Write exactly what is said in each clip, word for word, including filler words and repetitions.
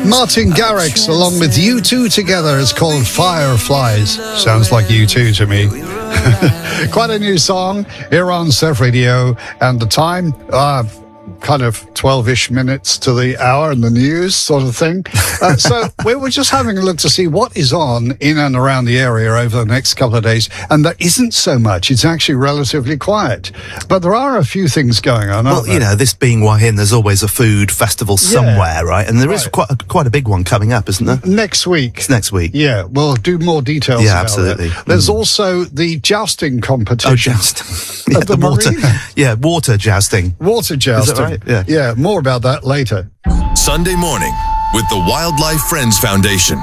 Martin Garrix, along with U two together, is called Fireflies. Sounds like U two to me. Quite a new song here on Surf Radio, and the time, uh, kind of twelve-ish minutes to the hour in the news sort of thing. Uh, so we were just having a look to see what is on in and around the area over the next couple of days, and there isn't so much. It's actually relatively quiet. But there are a few things going on, Well, aren't there? you know, this being Wahin, there's always a food festival somewhere, right? And there is Right. quite a, quite a big one coming up, isn't there? Next week. It's next week. Yeah, we'll do more details Yeah, about absolutely. it. There's Mm. also the jousting competition. Oh, jousting. yeah, At the water. marina. Yeah, water jousting. Water jousting. Is that right? Yeah. Yeah, more about that later. Sunday morning with the Wildlife Friends Foundation.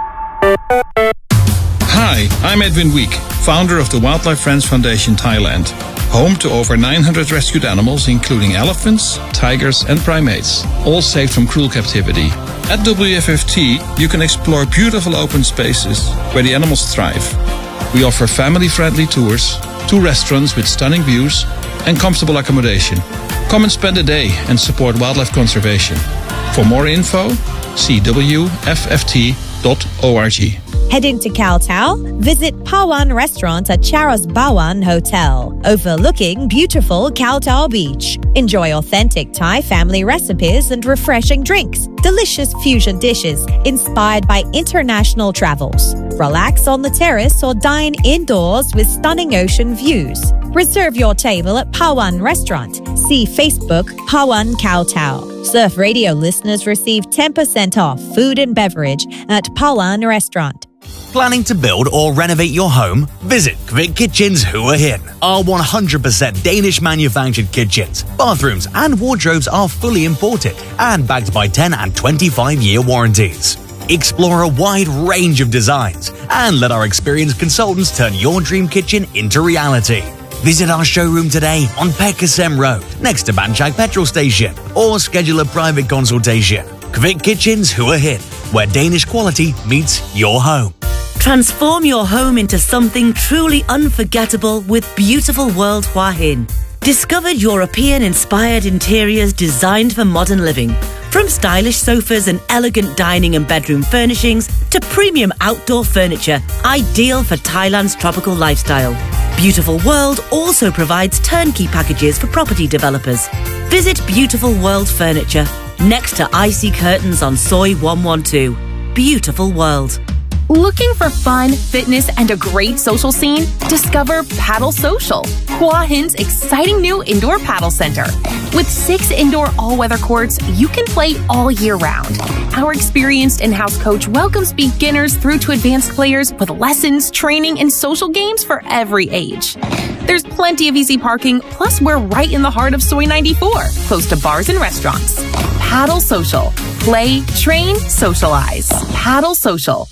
Hi, I'm Edwin Week, founder of the Wildlife Friends Foundation Thailand, home to over nine hundred rescued animals, including elephants, tigers, and primates, all saved from cruel captivity. At W F F T, you can explore beautiful open spaces where the animals thrive. We offer family-friendly tours, two restaurants with stunning views, and comfortable accommodation. Come and spend a day and support wildlife conservation. For more info, see w f f t dot org. Head into Kowtow, visit Pawan Restaurant at Charos Bawan Hotel, overlooking beautiful Kowtow Beach. Enjoy authentic Thai family recipes and refreshing drinks, delicious fusion dishes inspired by international travels. Relax on the terrace or dine indoors with stunning ocean views. Reserve your table at Pawan Restaurant. See Facebook Pawan Kowtow. Surf Radio listeners receive ten percent off food and beverage at Pawan Restaurant. Planning to build or renovate your home? Visit Kvik Kitchens Hua Hin. Our one hundred percent Danish manufactured kitchens, bathrooms and wardrobes are fully imported and backed by ten and twenty-five year warranties. Explore a wide range of designs and let our experienced consultants turn your dream kitchen into reality. Visit our showroom today on Pekasem Road, next to Banchak Petrol Station, or schedule a private consultation. Kvik Kitchens Hua Hin, where Danish quality meets your home. Transform your home into something truly unforgettable with Beautiful World Hua Hin. Discover European-inspired interiors designed for modern living. From stylish sofas and elegant dining and bedroom furnishings to premium outdoor furniture, ideal for Thailand's tropical lifestyle. Beautiful World also provides turnkey packages for property developers. Visit Beautiful World Furniture, next to Icy Curtains on Soi one twelve. Beautiful World. Looking for fun, fitness, and a great social scene? Discover Paddle Social, Hua Hin's exciting new indoor paddle center. With six indoor all-weather courts, you can play all year round. Our experienced in-house coach welcomes beginners through to advanced players with lessons, training, and social games for every age. There's plenty of easy parking, plus we're right in the heart of Soi ninety-four, close to bars and restaurants. Paddle Social. Play, train, socialize. Paddle Social.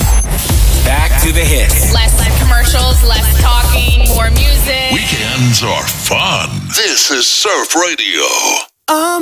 Back to the hits. Less commercials, less talking, more music. Weekends are fun. This is Surf Radio. I'm